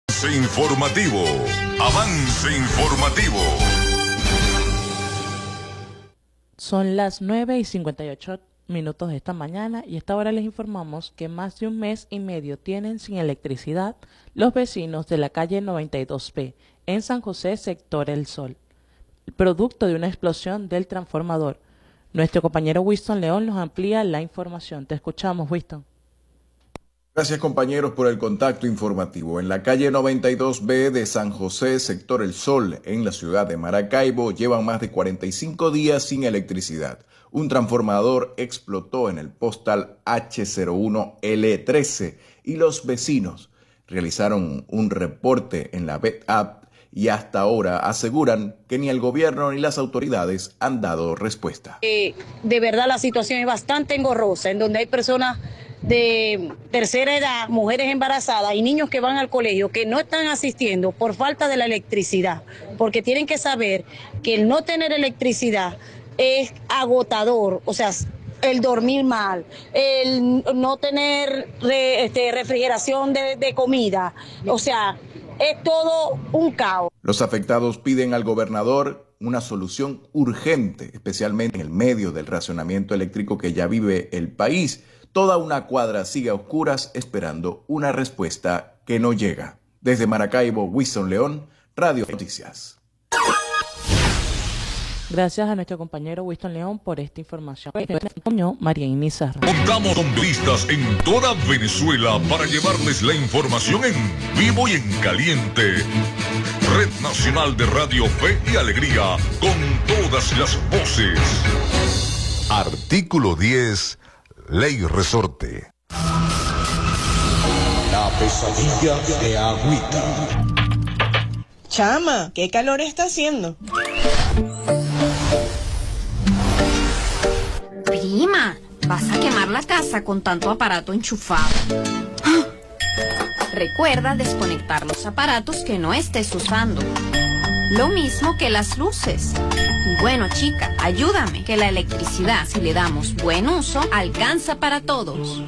Informativo. Avance informativo. Son las 9:58 de esta mañana y a esta hora les informamos que más de 1 mes y medio tienen sin electricidad los vecinos de la calle 92B en San José, sector El Sol, producto de una explosión del transformador. Nuestro compañero Winston León nos amplía la información. Te escuchamos, Winston. Gracias, compañeros, por el contacto informativo. En la calle 92B de San José, sector El Sol, en la ciudad de Maracaibo, llevan más de 45 días sin electricidad. Un transformador explotó en el postal H01L13 y los vecinos realizaron un reporte en la BETAP y hasta ahora aseguran que ni el gobierno ni las autoridades han dado respuesta. De verdad la situación es bastante engorrosa, en donde hay personas de tercera edad, mujeres embarazadas y niños que van al colegio que no están asistiendo por falta de la electricidad, porque tienen que saber que el no tener electricidad es agotador, o sea, el dormir mal, el no tener refrigeración de comida, o sea, es todo un caos. Los afectados piden al gobernador una solución urgente, especialmente en el medio del racionamiento eléctrico que ya vive el país. Toda una cuadra sigue a oscuras esperando una respuesta que no llega. Desde Maracaibo, Winston León, Radio Noticias. Gracias a nuestro compañero Winston León por esta información. María Inés Sarra. Contamos con turistas en toda Venezuela para llevarles la información en vivo y en caliente. Red Nacional de Radio Fe y Alegría, con todas las voces. Artículo 10. Ley Resorte. La pesadilla de Agüita. Chama, ¿qué calor está haciendo? Prima, vas a quemar la casa con tanto aparato enchufado. Recuerda desconectar los aparatos que no estés usando. Lo mismo que las luces. Y bueno, chica, ayúdame, que la electricidad, si le damos buen uso, alcanza para todos.